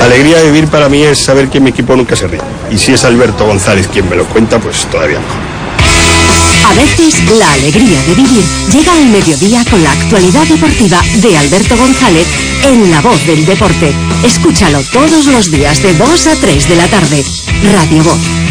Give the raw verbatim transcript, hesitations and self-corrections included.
La alegría de vivir para mí es saber que mi equipo nunca se ríe. Y si es Alberto González quien me lo cuenta, pues todavía mejor. A veces, la alegría de vivir llega al mediodía con la actualidad deportiva de Alberto González en La Voz del Deporte. Escúchalo todos los días de dos a tres de la tarde. Radio Voz.